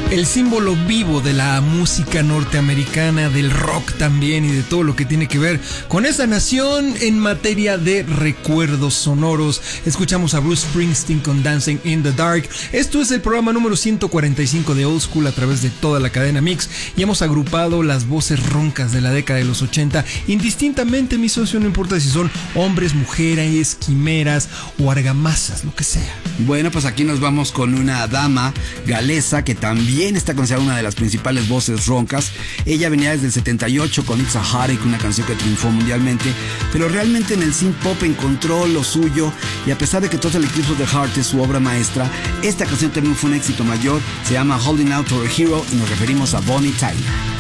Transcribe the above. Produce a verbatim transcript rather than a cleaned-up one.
El símbolo vivo de la música norteamericana, del rock también y de todo lo que tiene que ver con esa nación en materia de recuerdos sonoros. Escuchamos a Bruce Springsteen con Dancing in the Dark. Esto es el programa número ciento cuarenta y cinco de Old School a través de toda la cadena Mix y hemos agrupado las voces roncas de la década de los ochenta indistintamente, mi socio, no importa si son hombres, mujeres, quimeras o argamasas, lo que sea. Bueno, pues aquí nos vamos con una dama galesa que también está considerada una de las principales voces roncas. Ella venía desde el setenta y ocho con It's a Heartache, una canción que triunfó mundialmente, pero realmente en el synth pop encontró lo suyo y a pesar de que Total Eclipse of the Heart es su obra maestra, esta canción también fue un éxito mayor. Se llama Holding Out for a Hero y nos referimos a Bonnie Tyler.